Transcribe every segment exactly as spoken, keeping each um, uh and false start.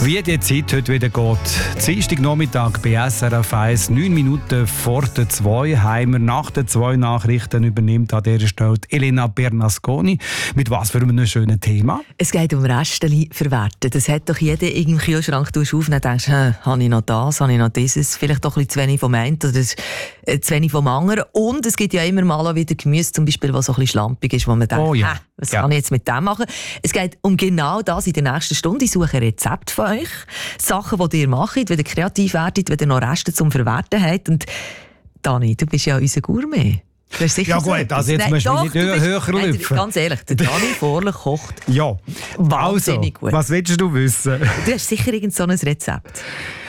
Wie die Zeit heute wieder geht. Dienstagnachmittag bei S R F eins, neun Minuten vor der zwei. Heimer nach den zwei Nachrichten übernimmt an dieser Stelle Elena Bernasconi. Mit was für einem schönen Thema? Es geht um Restchen verwerten. Das hat doch jeder im Kühlschrank aufnehmen und denkst, habe ich noch das, habe ich noch dieses, vielleicht doch ein bisschen zu wenig vom einen oder äh, zu wenig vom anderen. Und es gibt ja immer mal auch wieder Gemüse, zum Beispiel, was so ein bisschen schlampig ist, wo man denkt, oh, ja. was ja. kann ich jetzt mit dem machen? Es geht um genau das in der nächsten Stunde. Ich suche ein Rezept von euch. Sachen, die ihr macht, wenn ihr kreativ werdet, wenn ihr noch Reste zum Verwerten habt. Und Dani, du bist ja unser Gourmet. Du hast sicher ja gut, so also jetzt Nein, musst du doch, mich nicht du bist, höher nein, lüpfen. Ganz ehrlich, der Dani Vorler kocht ja. wahnsinnig also, gut. Was willst du wissen? Du hast sicher irgend so ein Rezept.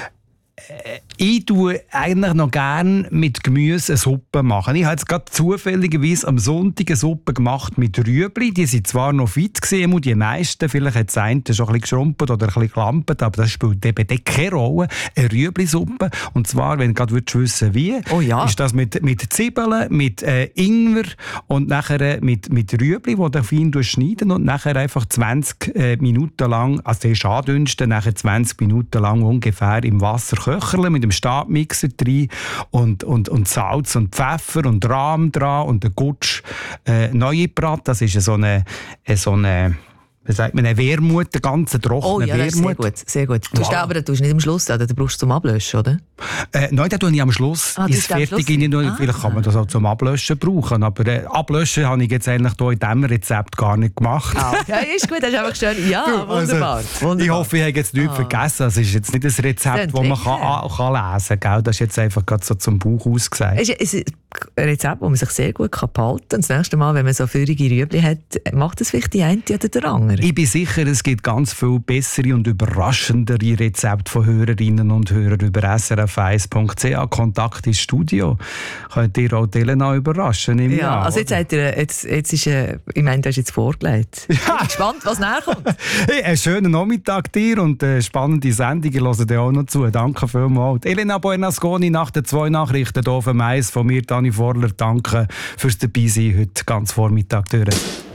Ich tue eigentlich noch gerne mit Gemüse eine Suppe machen. Ich habe jetzt gerade zufälligerweise am Sonntag eine Suppe gemacht mit Rüebli. Die sind zwar noch fit gewesen, die meisten. Vielleicht hat das eine schon ein bisschen geschrumpelt oder ein bisschen gelampert, aber das spielt eben keine Rolle. Eine Rüebli-Suppe. Und zwar, wenn du gerade wissen wie, oh ja. ist das mit, mit Zwiebeln, mit äh, Ingwer und nachher mit, mit Rüebli, die du fein schneiden und nachher einfach zwanzig äh, Minuten lang, also zuerst andünsten, nachher zwanzig Minuten lang ungefähr im Wasser köcheln mit dem Stabmixer drin und, und, und Salz und Pfeffer und Rahm dran und der Gutsch äh, Neugebrat. Das ist so eine, so eine wie sagt man, eine Wermut, eine ganz trockene oh, ja, das Wermut. Ist sehr gut, sehr gut. Du wow. aber du nicht am Schluss, oder? Du brauchst zum Ablöschen, oder? Äh, nein, das tue ich am Schluss. Ah, ist fertig. Ah. Vielleicht kann man das auch zum Ablöschen brauchen. Aber äh, Ablöschen habe ich jetzt eigentlich hier in diesem Rezept gar nicht gemacht. Ah, ja, ist gut, das ist einfach schön. Ja, du, wunderbar, also, wunderbar. Ich hoffe, ich habe jetzt nichts ah. vergessen. Es ist jetzt nicht ein Rezept, das man kann, kann lesen kann. Das ist jetzt einfach gerade so zum Bauch ausgesagt. Es ist ein Rezept, das man sich sehr gut behalten kann. Das nächste Mal, wenn man so feurige Rüebli hat, macht es vielleicht die eine oder der andere. Ich bin sicher, es gibt ganz viel bessere und überraschendere Rezepte von Hörerinnen und Hörern über S R F eins punkt c h. Kontakt ins Studio. Könnt ihr auch Elena überraschen im Ja, Jahr, also jetzt, hat er, jetzt, jetzt ist äh, ich meine, du hast jetzt vorgelegt. Ja. Ich bin gespannt, was näher kommt. Hey, einen schönen Nachmittag dir und eine spannende Sendung. Ich höre dir auch noch zu. Danke vielmals. Elena Bernasconi nach den zwei Nachrichten hier auf dem Eis von mir, Dani Vorler. Danke fürs Dabeisein heute ganz Vormittag durch.